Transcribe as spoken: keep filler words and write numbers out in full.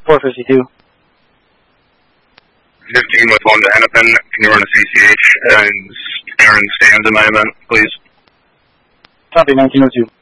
four fifty-two. fifteen with one to Hennepin. Can you run a C C H and Aaron Stands in my event, please? Copy, nineteen oh two.